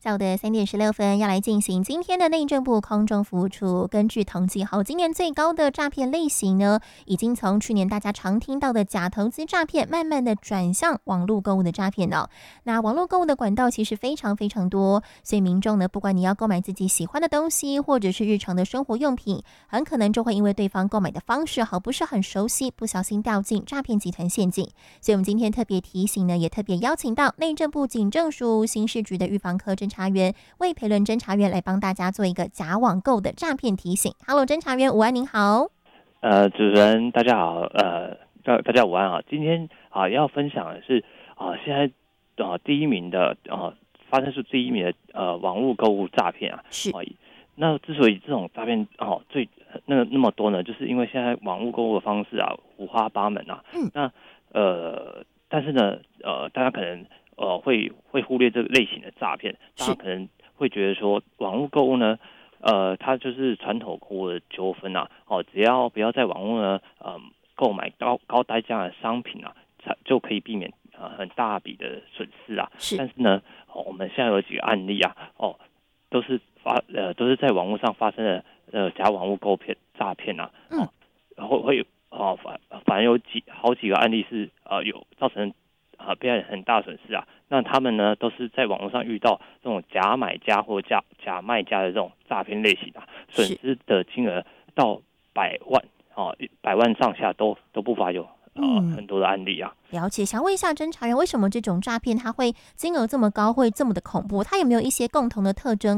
下午的3点16分，要来进行今天的内政部空中服务处。根据统计，今年最高的诈骗类型呢，已经从去年大家常听到的假投资诈骗，慢慢的转向网络购物的诈骗了。那网络购物的管道其实非常非常多，所以民众呢，不管你要购买自己喜欢的东西，或者是日常的生活用品，很可能就会因为对方购买的方式不是很熟悉，不小心掉进诈骗集团陷阱。所以我们今天特别提醒呢，也特别邀请到内政部警政署刑事局的预防科侦查员魏培伦侦查员来帮大家做一个假网购的诈骗提醒。Hello， 侦查员午安，您好。 主持人大家好，大家午安啊。今天要分享的是现在第一名的发生是第一名的网络购物诈骗啊。 是。 那之所以这种诈骗最那么多呢，就是因为现在网络购物的方式五花八门啊。那但是呢大家可能会忽略这个类型的诈骗，大家可能会觉得说网络购物呢它就是传统购物的纠纷啊，只要不要在网络呢购买高代价的商品啊，就可以避免很大笔的损失啊。但是呢我们现在有几个案例啊，都是在网络上发生的假网络购骗诈骗啊，然后会反而有好几个案例是有造成别人很大损失啊。那他们呢都是在网络上遇到这种假买家或假卖家的这种诈骗类型啊，损失的金额到100万上下都不乏有很多的案例啊。 了解，想问一下侦查员，为什么这种诈骗它会金额这么高，会这么的恐怖？它有没有一些共同的特征